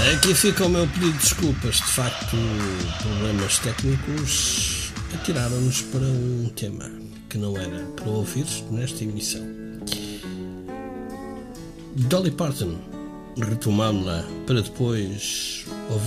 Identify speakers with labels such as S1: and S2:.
S1: Aqui fica o meu pedido de desculpas. De facto, problemas técnicos atiraram-nos para um tema que não era para ouvir nesta emissão. Dolly Parton, retomámo-la para depois ouvir